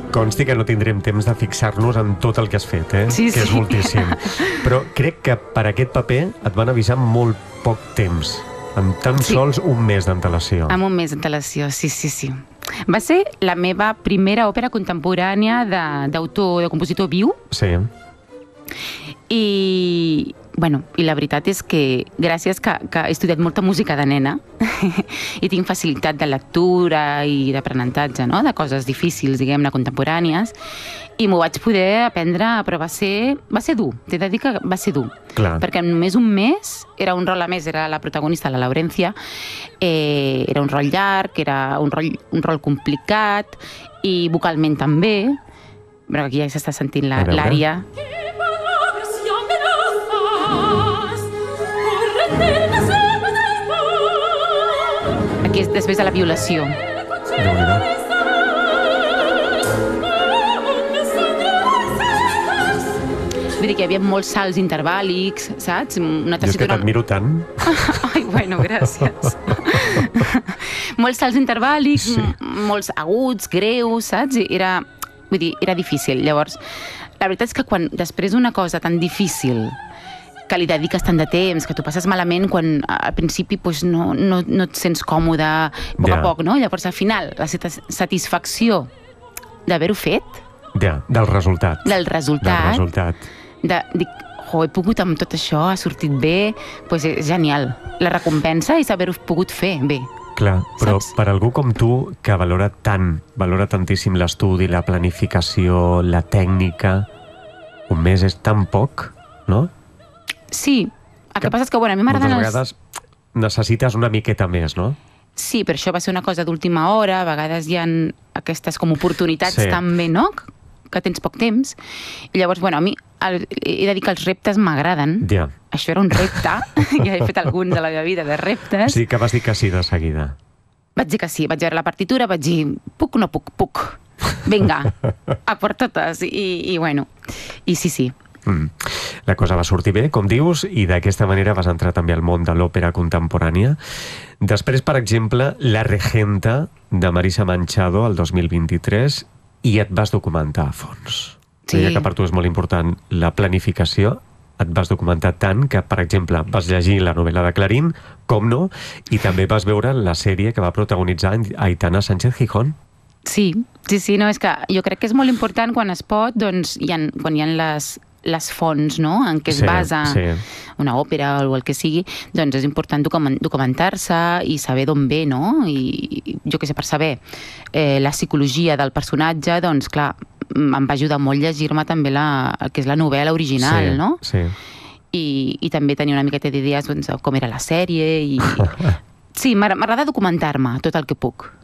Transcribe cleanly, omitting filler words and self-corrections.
Consti que no tindrem temps de fixar-nos en tot el que has fet, Sí, que és moltíssim. Però crec que per aquest paper et van avisar amb molt poc temps, amb tan sols un mes d'antelació. Amb un mes d'antelació, sí. Va ser la meva primera òpera contemporània d'autor, de compositor viu. Sí. I la veritat és que gràcies que he estudiat molta música de nena i tinc facilitat de lectura i d'aprenentatge, no?, de coses difícils, diguem-ne, contemporànies, i m'ho vaig poder aprendre, però va ser dur, t'he de dir que va ser dur. Clar. Perquè en només un mes era un rol, a més, era la protagonista, la Laurencia, era un rol llarg, era un rol complicat, i vocalment també, però aquí ja s'està sentint l'ària. Aquí és després de la violació. Vull dir que hi havia molts salts intervàl·lics, saps? Jo és que t'admiro tant. Ai, bueno, gràcies. Molts salts intervàl·lics, molts aguts, greus, saps? Vull dir, era difícil. Llavors, la veritat és que quan després d'una cosa tan difícil, que li dediques tant de temps, que t'ho passes malament quan al principi no et sents còmode, a poc, no? Llavors, al final, la satisfacció d'haver-ho fet... Del resultat. Del resultat. Dic, he pogut amb tot això, ha sortit bé, doncs és genial. La recompensa és haver-ho pogut fer bé. Clar, però per algú com tu, que valora tantíssim l'estudi, la planificació, la tècnica, un mes és tan poc, no? Sí, el que passa és que, a mi m'agraden moltes vegades necessites una miqueta més, no? Sí, però això va ser una cosa d'última hora, a vegades hi ha aquestes com oportunitats també, no?, que tens poc temps. I llavors, a mi he de dir que els reptes m'agraden. Això era un repte, ja he fet alguns a la meva vida de reptes. Sí, que vas dir que sí de seguida. Vaig dir que sí, vaig veure la partitura, vaig dir, puc o no puc? Puc. Vinga, a per totes. I sí. La cosa va sortir bé, com dius, i d'aquesta manera vas entrar també al món de l'òpera contemporània. Després, per exemple, La Regenta, de Marisa Manchado, el 2023, i et vas documentar a fons. Deia que per tu és molt important la planificació, et vas documentar tant que, per exemple, vas llegir la novel·la de Clarín, com no, i també vas veure la sèrie que va protagonitzar Aitana Sánchez Gijón. Sí, no, és que jo crec que és molt important quan es pot, doncs, quan hi ha les fonts, no?, en què es basa una òpera o el que sigui, doncs és important documentar-se i saber d'on ve, no? I jo què sé, per saber la psicologia del personatge, doncs clar, em va ajudar molt llegir-me també el que és la novel·la original, no? I també tenir una miqueta d'idees com era la sèrie. Sí, m'agrada documentar-me tot el que puc.